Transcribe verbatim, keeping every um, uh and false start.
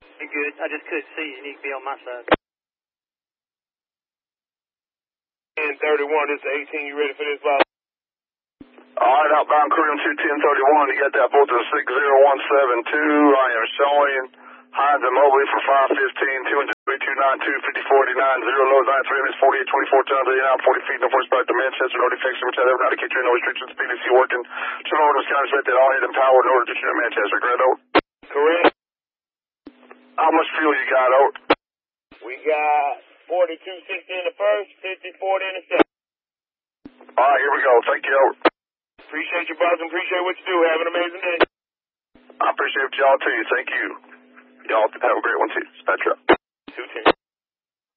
You're good. I just couldn't see you. You need to be on my side. ten thirty-one, this is eighteen. You ready for this, Bob? All right, outbound Korean two ten thirty-one. You got that both to six zero one seven two. I am showing Hines and Mobley for five fifteen, two two nine two, fifty-four eighty-nine, zero lows, nine three minutes, forty-eight twenty-four tons, eighty-nine, forty feet, no force back to Manchester, no defects, which I have not to keep no restrictions, P D C working. Turn over to Wisconsin, set that all head and power in order to tune Manchester. Correct, out. Correct. How much fuel you got, out? We got forty-two sixty in the first, fifty forty in the second. All right, here we go. Thank you, out. Appreciate you, boss, and appreciate what you do. Have an amazing day. I appreciate y'all, too. Thank you. Y'all have a great one, too. Spectra. two ten.